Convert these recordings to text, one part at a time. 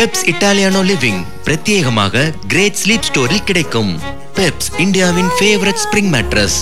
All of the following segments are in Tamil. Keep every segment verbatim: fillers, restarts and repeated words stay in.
பெப்ஸ் இட்டாலியானோ லிவிங் பிரத்யேகமாக கிரேட் ஸ்லீப் ஸ்டோரில் கிடைக்கும். பெப்ஸ் இந்தியாவின் ஃபேவரட் ஸ்பிரிங் மேட்ரஸ்.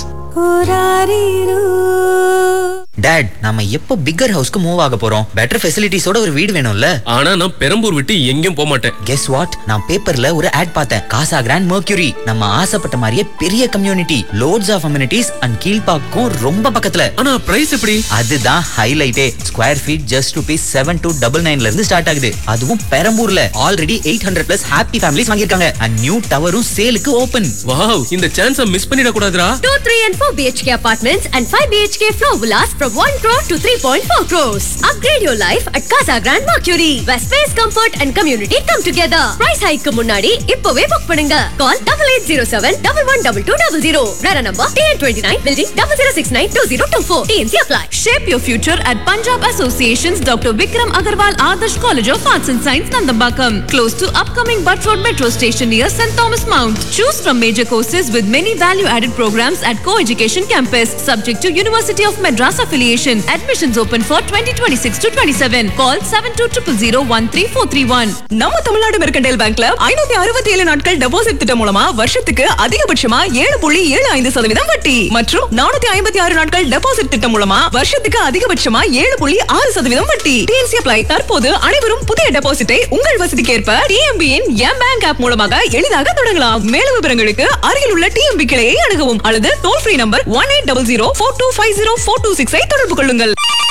டாட், நாம எப்போ பிக்கர் ஹவுஸ்க்கு மூவ் ஆக போறோம்? பெட்டர் ஃபெசிலிட்டிஸோட ஒரு வீடு வேணும்ல. ஆனா நான் பெரம்பூர் விட்டு எங்கேயும் போக மாட்டேன். கெஸ் வாட், நான் பேப்பர்ல ஒரு ஆட் பார்த்தேன். காசா கிராண்ட் மெர்க்யூரி. நம்ம ஆசைப்பட்ட மாதிரியே பெரிய community, loads of amenities and கீழ்பாக்கும் ரொம்ப பக்கத்துல. ஆனா பிரைஸ் எப்படி? அதுதான் ஹைலைட்டே. Square feet just rupees seven two double நைன்ல இருந்து ஸ்டார்ட் ஆகுது. அதுவும் பெரம்பூர்ல already eight hundred plus happy families வாங்கிருக்காங்க. And new டவரும் சேலுக்கு ஓபன். வாவ், இந்த சான்ஸை மிஸ் பண்ணிட கூடாதுடா. two, three and four B H K apartments and five B H K floor villas from one crore to three point four crores. Upgrade your life at Casa Grand Mercury, where space, comfort and community come together. Price hike க்கு முன்னாடி இப்பவே புக் பண்ணுங்க. Call eight eight zero seven, one one two two zero zero. Rara number T N twenty-nine, building zero zero six nine two zero two four. T N C apply. Shape your future at Punjab Association's Doctor Vikram Agarwal Adarsh College of Arts and Science, Nandambakam, close to upcoming Butterford Metro Station near Saint Thomas Mount. Choose from major courses with many value-added programs at Co-Education Campus, subject to University of Madras affiliation. Admissions open for twenty twenty-six to twenty-seven. Call seven two zero zero zero one three four three one. நம்ம தமிழ்நாடு மெர்கன்டைல் பேங்க்ல ஐநூத்தி அறுபத்தி ஏழு நாட்கள் டெபாசிட் திட்டம் மூலமா வருஷத்துக்கு அதிகபட்சமா ஏழு புள்ளி ஏழு ஐந்து சதவீதம் வட்டி மற்றும் நானூத்தி ஐம்பத்தி ஆறு நாட்கள் டெபாசிட் திட்டம் மூலமா வருஷத்துக்கு அதிகபட்சமா ஏழு புள்ளி ஆறு சதவீதம் வட்டி. T N C apply. தற்போது அனைவரும் புதிய டெபாசிட்டை உங்கள் வசதிக்கேற்ப T M B இன் எம் பேங்க் ஆப் மூலமாக எளிதாக தொடங்கலாம். மேலும் விவரங்களுக்கு அருகில் உள்ள T M B கிளையை அணுகவும் அல்லது toll free number one eight zero zero four two five zero four two six ஐ தொடர்பு கொள்ளுங்கள்.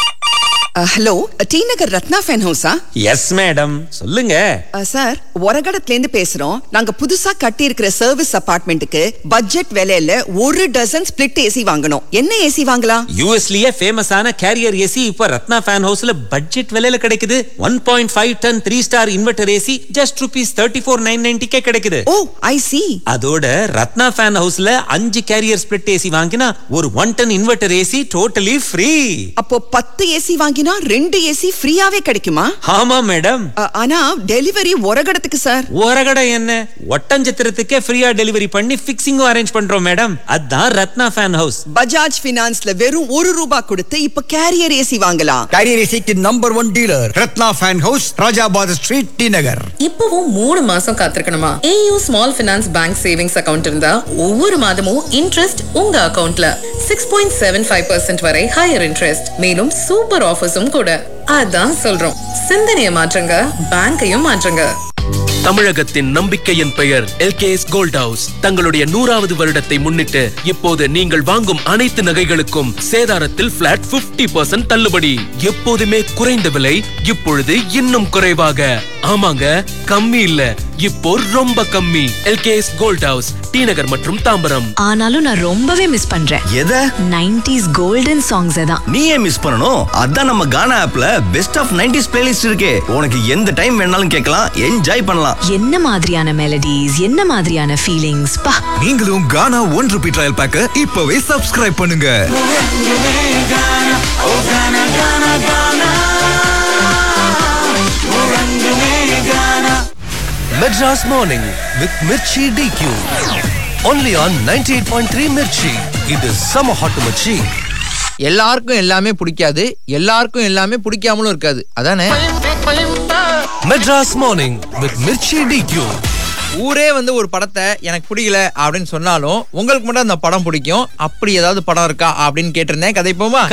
ஹலோ, டி நகர் ரத்னா ஃபேன் ஹவுஸா? எஸ் மேடம், சொல்லுங்க. சார், ஒரகடத்துல இருந்து பேசுறோம். நாங்க புதுசா கட்டி இருக்கிற சர்வீஸ் அபார்ட்மெண்ட்டுக்கு பட்ஜெட் விலையில ஒரு டசன் ஸ்பிளிட் ஏசி வாங்கணும். என்ன ஏசி வாங்கலாம்? யூஎஸ்லயே ஃபேமஸான கேரியர் ஏசி இப்ப ரத்னா ஃபேன் ஹவுஸ்ல பட்ஜெட் விலையில கிடைக்குது. one point five ton three star inverter AC just rupees thirty four nine ninety K கிடைக்குது. ஓ, ஐ சி. அதோட ரத்னா ஃபேன் ஹவுஸ்ல அஞ்சு கேரியர் ஸ்பிளிட் ஏசி வாங்கினா ஒரு one ton inverter AC totally free. அப்போ பத்து ஏசி வாங்கி ரெண்டு ஏசி ஃப்ரீயாவே கிடைக்குமா? ஆமா மேடம். ஆனா டெலிவரி ஒரகடத்துக்கு சார். ஒரகட என்ன, ஒட்டஞ்சத்திரத்துக்கே ஃப்ரீயா டெலிவரி பண்ணி ஃபிக்ஸிங்கும் அரேஞ்ச் பண்றோம் மேடம். அதான் ரத்னா ஃபேன் ஹவுஸ். பஜாஜ் பினான்ஸ்ல வெறும் ஒரு ரூபாய் கொடுத்து இப்ப கேரியர் ஏசி வாங்கலாம். கேரியர் ஏசிக்கு number one dealer Ratna fan house, Rajabather street, D நகர். இப்பவும் மூணு மாசம் காத்திருக்கணுமா? A U small finance bank savings account இருந்தா ஒவ்வொரு மாதமும் இன்ட்ரெஸ்ட் உங்க அக்கவுண்ட்ல six point seven five percent வரை ஹையர் இன்ட்ரெஸ்ட். மேலும் சூப்பர் ஆஃபர்ஸும் கூட. அதான் சொல்றோம், சிந்தனையை மாற்றுங்க, பேங்கையும் மாற்றுங்க. தமிழகத்தின் நம்பிக்கையின் பெயர் L K S gold house. தங்களுடைய நூறாவது வருடத்தை முன்னிட்டு இப்போது நீங்கள் வாங்கும் அனைத்து நகைகளுக்கும் சேதாரத்தில் பிளாட் பிப்டி பர்சன்ட் தள்ளுபடி. எப்போதுமே குறைந்த விலை, இப்பொழுது இன்னும் குறைவாக. ஆமாங்க, கம்மி இல்ல, இப்போ ரொம்ப கம்மி. L K S gold house, D நகர் மற்றும் தாம்பரம். ஆனாலும் நான் ரொம்பவே மிஸ் பண்றேன். எதை? நைன்டீஸ் கோல்டன் சாங்ஸ் தான். நீயே மிஸ் பண்ணணும். அதான் நம்ம கானா ஆப்ல பெஸ்ட் ஆஃப் நைன்டீஸ் பிளேலிஸ்ட் இருக்கே. உனக்கு எந்த டைம் வேணாலும் கேட்கலாம், என்ஜாய் பண்ணலாம். என்ன மாதிரியான மெலடிஸ், என்ன மாதிரியான ஃபீலிங்ஸ் பா. நீங்களும் கானா ஒன் ருபி ட்ரையல் பேக்க இப்பவே சப்ஸ்கிரைப் பண்ணுங்க. Madras Morning with Mirchi D Q. Only on ninety-eight point three Mirchi. இது சம ஹாட் மச்சி. எல்லாருக்கும் எல்லாமே பிடிக்காது, எல்லாருக்கும் எல்லாமே பிடிக்காமலும் இருக்காது, அதானே? Madras Morning with Mirchi D Q. ஊரே வந்து ஒரு படத்தை எனக்கு பிடிக்கல அப்படின்னு சொன்னாலும் உங்களுக்கு மட்டும் அந்த படம் பிடிக்கும். அப்படி ஏதாவது படம் இருக்கா அப்படின்னு கேட்டிருந்தேன். கதை போமா?